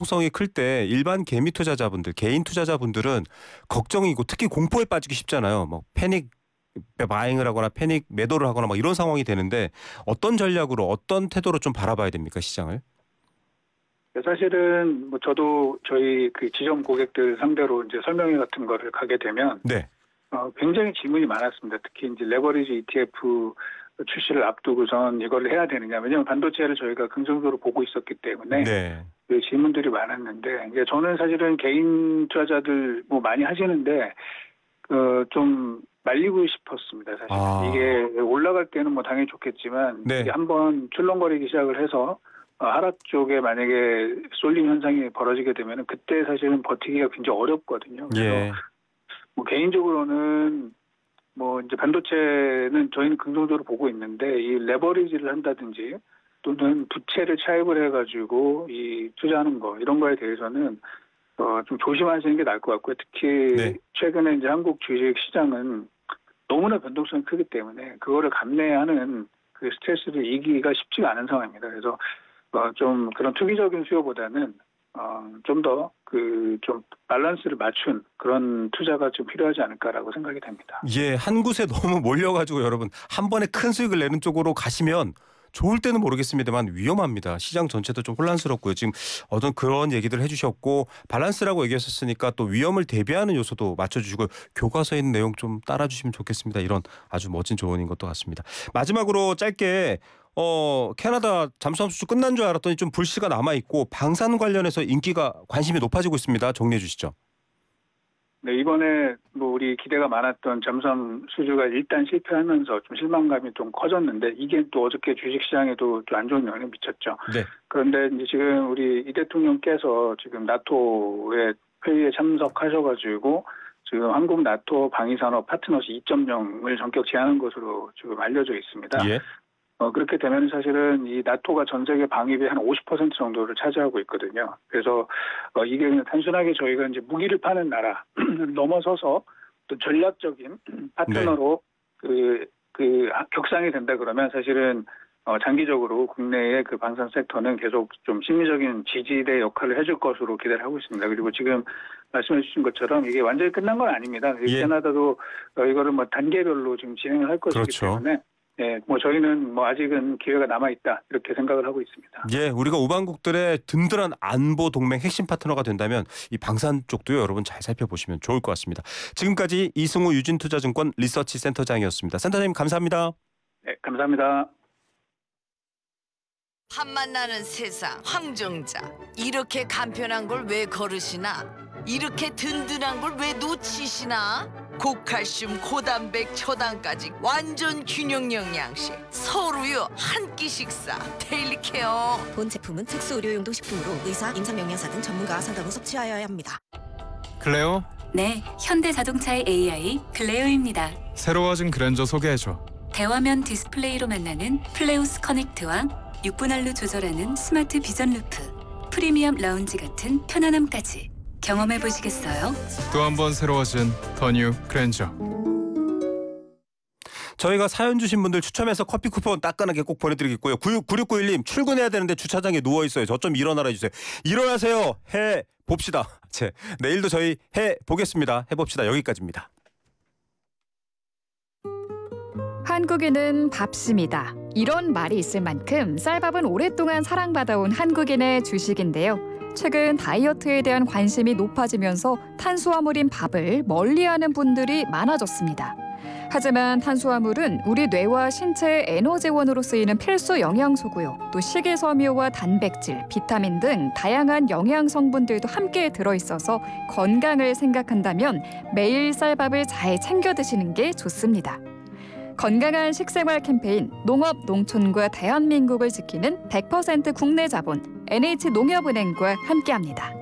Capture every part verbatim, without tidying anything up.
성이 클 때 일반 개미 투자자분들, 개인 투자자분들은 걱정이고 특히 공포에 빠지기 쉽잖아요. 뭐 패닉 바잉을 하거나 패닉 매도를 하거나 막 이런 상황이 되는데 어떤 전략으로 어떤 태도로 좀 바라봐야 됩니까, 시장을? 사실은 뭐 저도 저희 그 지점 고객들 상대로 이제 설명회 같은 거를 가게 되면 네. 어, 굉장히 질문이 많았습니다. 특히 이제 레버리지 이티에프 출시를 앞두고선 이걸 해야 되느냐. 왜냐하면 반도체를 저희가 긍정적으로 보고 있었기 때문에 네. 그 질문들이 많았는데 이제 저는 사실은 개인 투자자들 뭐 많이 하시는데 그 좀 말리고 싶었습니다. 사실 아. 이게 올라갈 때는 뭐 당연히 좋겠지만 네. 이게 한번 출렁거리기 시작을 해서 어, 하락 쪽에 만약에 쏠림 현상이 벌어지게 되면 그때 사실은 버티기가 굉장히 어렵거든요. 그래서 예. 뭐 개인적으로는 뭐 이제 반도체는 저희는 긍정적으로 보고 있는데 이 레버리지를 한다든지 또는 부채를 차입을 해가지고 이 투자하는 거 이런 거에 대해서는 어, 좀 조심하시는 게 나을 것 같고요. 특히 네. 최근에 이제 한국 주식 시장은 너무나 변동성이 크기 때문에 그거를 감내하는 그 스트레스를 이기기가 쉽지가 않은 상황입니다. 그래서 어, 좀 그런 투기적인 수요보다는 어, 좀 더 그 좀 밸런스를 맞춘 그런 투자가 좀 필요하지 않을까라고 생각이 됩니다. 예, 한 곳에 너무 몰려가지고 여러분 한 번에 큰 수익을 내는 쪽으로 가시면 좋을 때는 모르겠습니다만 위험합니다. 시장 전체도 좀 혼란스럽고요. 지금 어떤 그런 얘기들 해주셨고 밸런스라고 얘기하셨으니까 또 위험을 대비하는 요소도 맞춰주시고 교과서에 있는 내용 좀 따라주시면 좋겠습니다. 이런 아주 멋진 조언인 것도 같습니다. 마지막으로 짧게 어 캐나다 잠수함 수출 끝난 줄 알았더니 좀 불씨가 남아있고 방산 관련해서 인기가 관심이 높아지고 있습니다. 정리해 주시죠. 네, 이번에 뭐 우리 기대가 많았던 잠수함 수주가 일단 실패하면서 좀 실망감이 좀 커졌는데 이게 또 어저께 주식시장에도 좀 안 좋은 영향을 미쳤죠. 네. 그런데 이제 지금 우리 이 대통령께서 지금 나토의 회의에 참석하셔가지고 지금 한국 나토 방위산업 파트너십 이 점 영을 전격 제안한 것으로 지금 알려져 있습니다. 예. 어, 그렇게 되면 사실은 이 나토가 전 세계 방위비 한 오십 퍼센트 정도를 차지하고 있거든요. 그래서 어, 이게 그냥 단순하게 저희가 이제 무기를 파는 나라를 넘어서서 또 전략적인 파트너로 그, 그 격상이 된다 그러면 사실은 어, 장기적으로 국내의 그 방산 섹터는 계속 좀 심리적인 지지대 역할을 해줄 것으로 기대를 하고 있습니다. 그리고 지금 말씀해 주신 것처럼 이게 완전히 끝난 건 아닙니다. 예. 캐나다도 어, 이거를 뭐 단계별로 지금 진행을 할 것이기 그렇죠. 때문에 예, 뭐 저희는 뭐 아직은 기회가 남아 있다 이렇게 생각을 하고 있습니다. 예, 우리가 우방국들의 든든한 안보 동맹 핵심 파트너가 된다면 이 방산 쪽도요, 여러분 잘 살펴보시면 좋을 것 같습니다. 지금까지 이승우 유진투자증권 리서치 센터장이었습니다. 센터장님 감사합니다. 네, 감사합니다. 한만 나는 세상 황정자 이렇게 간편한 걸 왜 거르시나 이렇게 든든한 걸 왜 놓치시나 고칼슘 고단백 초당까지 완전 균형 영양식 서로요 한 끼 식사 데일리 케어. 본 제품은 특수 의료용도 식품으로 의사, 임상영양사 등 전문가와 상담 후 섭취하여야 합니다. 클레오? 네, 현대자동차의 에이아이 클레오입니다. 새로워진 그랜저 소개해줘. 대화면 디스플레이로 만나는 플레우스 커넥트와 육 분 안로 조절하는 스마트 비전 루프, 프리미엄 라운지 같은 편안함까지 경험해 보시겠어요? 또 한 번 새로워진 더 뉴 그랜저. 저희가 사연 주신 분들 추첨해서 커피 쿠폰 따끈하게 꼭 보내드리겠고요. 구육구일 님 출근해야 되는데 주차장에 누워있어요. 저 좀 일어나라 해주세요. 일어나세요. 해봅시다. 제, 내일도 저희 해보겠습니다. 해봅시다. 여기까지입니다. 한국인은 밥심이다. 이런 말이 있을 만큼 쌀밥은 오랫동안 사랑받아온 한국인의 주식인데요. 최근 다이어트에 대한 관심이 높아지면서 탄수화물인 밥을 멀리하는 분들이 많아졌습니다. 하지만 탄수화물은 우리 뇌와 신체의 에너지원으로 쓰이는 필수 영양소고요. 또 식이섬유와 단백질, 비타민 등 다양한 영양 성분들도 함께 들어있어서 건강을 생각한다면 매일 쌀밥을 잘 챙겨 드시는 게 좋습니다. 건강한 식생활 캠페인 농업, 농촌과 대한민국을 지키는 백 퍼센트 국내 자본 엔에이치농협은행과 함께합니다.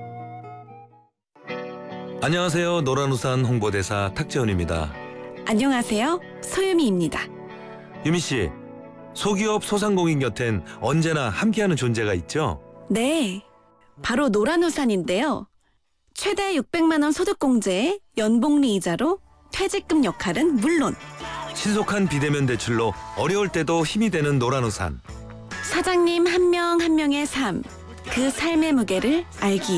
안녕하세요. 노란우산 홍보대사 탁재훈입니다. 안녕하세요. 서유미입니다. 유미 씨, 소기업 소상공인 곁엔 언제나 함께하는 존재가 있죠? 네, 바로 노란우산인데요. 최대 육백만 원 소득공제에 연복리 이자로 퇴직금 역할은 물론 신속한 비대면 대출로 어려울 때도 힘이 되는 노란우산. 사장님 한 명 한 명의 삶, 그 삶의 무게를 알기